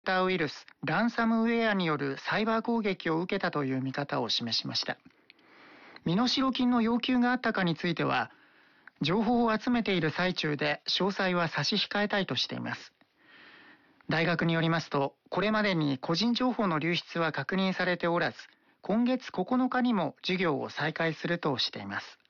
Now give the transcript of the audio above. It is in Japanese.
ターウイルスランサムウェアによるサイバー攻撃を受けたという見方を示しました。身代金の要求があったかについては、情報を集めている最中で詳細は差し控えたいとしています。大学によりますと、これまでに個人情報の流出は確認されておらず、今月9日にも授業を再開するとしています。